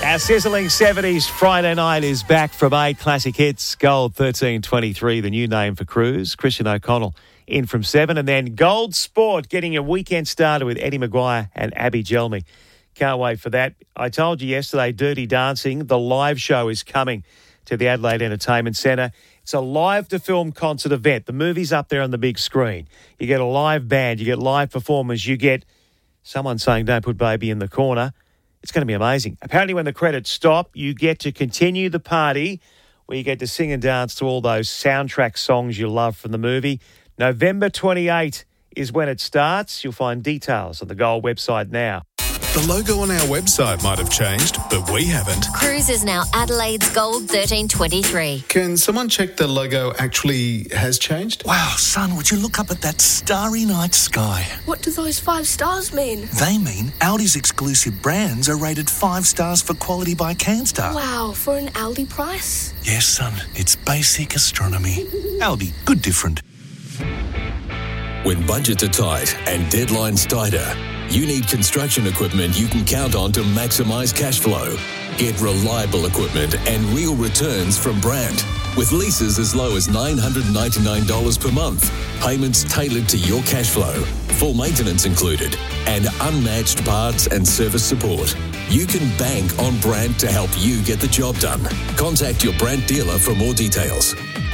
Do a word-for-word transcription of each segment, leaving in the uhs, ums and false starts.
Our sizzling seventies Friday night is back from eight classic hits. Gold thirteen twenty-three, the new name for Cruise. Christian O'Connell in from seven. And then Gold Sport getting a weekend starter with Eddie Maguire and Abby Gelmy. Can't wait for that. I told you yesterday, Dirty Dancing, the live show is coming to the Adelaide Entertainment Centre. It's a live-to-film concert event. The movie's up there on the big screen. You get a live band, you get live performers, you get someone saying, "Don't put baby in the corner." It's going to be amazing. Apparently, when the credits stop, you get to continue the party where you get to sing and dance to all those soundtrack songs you love from the movie. November twenty-eighth is when it starts. You'll find details on the Gold website now. The logo on our website might have changed, but we haven't. Cruise is now Adelaide's Gold thirteen twenty-three. Can someone check the logo actually has changed? Wow, son, would you look up at that starry night sky? What do those five stars mean? They mean Aldi's exclusive brands are rated five stars for quality by Canstar. Wow, for an Aldi price? Yes, son, it's basic astronomy. Aldi, good different. When budgets are tight and deadlines tighter, you need construction equipment you can count on to maximise cash flow. Get reliable equipment and real returns from Brandt. With leases as low as nine hundred ninety-nine dollars per month, payments tailored to your cash flow, full maintenance included, and unmatched parts and service support. You can bank on Brandt to help you get the job done. Contact your Brandt dealer for more details.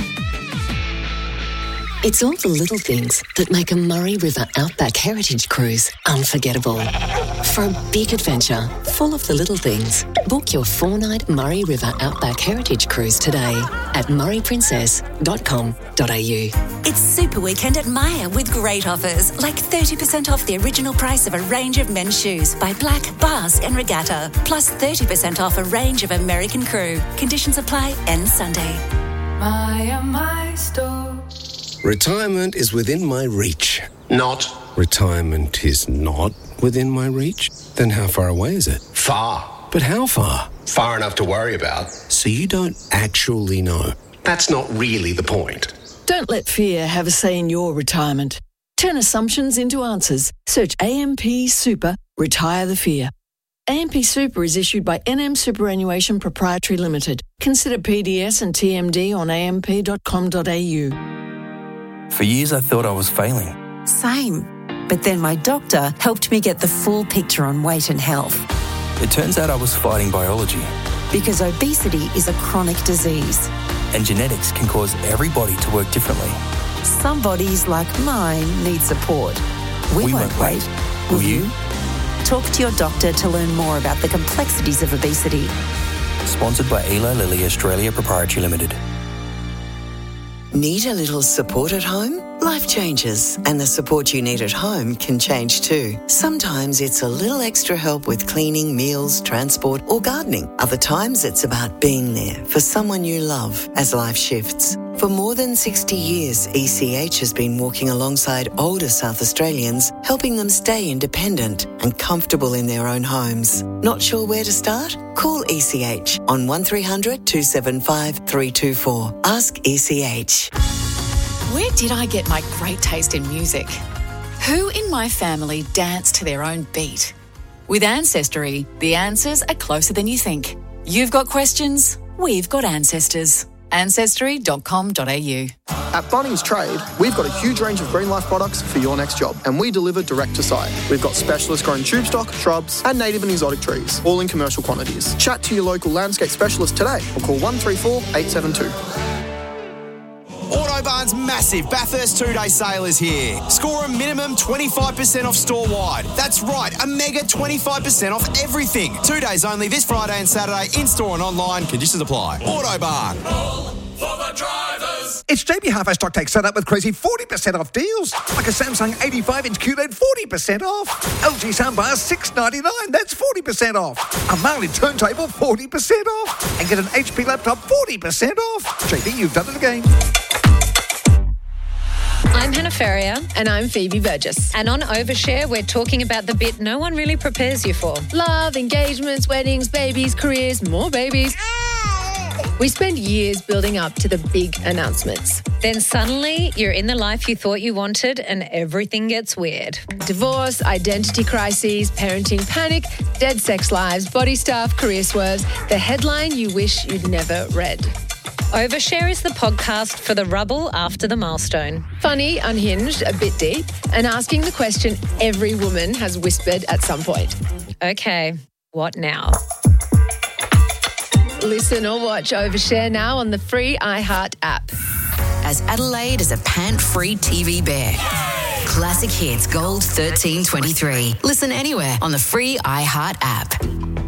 It's all the little things that make a Murray River Outback Heritage Cruise unforgettable. For a big adventure full of the little things, book your four-night Murray River Outback Heritage Cruise today at murray princess dot com dot a u. It's Super Weekend at Myer with great offers, like thirty percent off the original price of a range of men's shoes by Black, Basque and Regatta, plus thirty percent off a range of American Crew. Conditions apply, end Sunday. Myer, my store. Retirement is within my reach. Not. Retirement is not within my reach? Then how far away is it? Far. But how far? Far enough to worry about. So you don't actually know? That's not really the point. Don't let fear have a say in your retirement. Turn assumptions into answers. Search A M P Super, Retire the Fear. A M P Super is issued by N M Superannuation Proprietary Limited. Consider P D S and T M D on a m p dot com dot a u. For years, I thought I was failing. Same. But then my doctor helped me get the full picture on weight and health. It turns out I was fighting biology. Because obesity is a chronic disease. And genetics can cause every body to work differently. Some bodies, like mine, need support. We, we won't, won't wait. wait. Will you? Talk to your doctor to learn more about the complexities of obesity. Sponsored by Eli Lilly Australia Proprietary Limited. Need a little support at home? Life changes, and the support you need at home can change too. Sometimes it's a little extra help with cleaning, meals, transport, or gardening. Other times it's about being there for someone you love as life shifts. For more than sixty years, E C H has been walking alongside older South Australians, helping them stay independent and comfortable in their own homes. Not sure where to start? Call E C H on one three hundred two seven five three two four. Ask E C H. Where did I get my great taste in music? Who in my family danced to their own beat? With Ancestry, the answers are closer than you think. You've got questions, we've got ancestors. ancestry dot com dot a u. At Bunnings Trade, we've got a huge range of Green Life products for your next job, and we deliver direct to site. We've got specialist grown tube stock, shrubs, and native and exotic trees, all in commercial quantities. Chat to your local landscape specialist today or call one three four eight seven two. Autobarn's massive Bathurst two-day sale is here. Score a minimum twenty-five percent off store-wide. That's right, a mega twenty-five percent off everything. Two days only this Friday and Saturday, in-store and online. Conditions apply. Autobarn. For the drivers. It's J B Half-Hour Stock Take set up with crazy forty percent off deals. Like a Samsung eighty-five inch Q L E D, forty percent off. L G soundbar, six ninety-nine, that's forty percent off. A Marley turntable, forty percent off. And get an H P laptop, forty percent off. J B, you've done it again. I'm Hannah Ferrier. And I'm Phoebe Burgess. And on Overshare, we're talking about the bit no one really prepares you for. Love, engagements, weddings, babies, careers, more babies. We spend years building up to the big announcements. Then suddenly you're in the life you thought you wanted and everything gets weird. Divorce, identity crises, parenting panic, dead sex lives, body stuff, career swerves. The headline you wish you'd never read. Overshare is the podcast for the rubble after the milestone. Funny, unhinged, a bit deep, and asking the question every woman has whispered at some point. Okay, what now? Listen or watch Overshare now on the free iHeart app. As Adelaide as a pant-free T V bear. Classic Hits Gold thirteen twenty-three. Listen anywhere on the free iHeart app.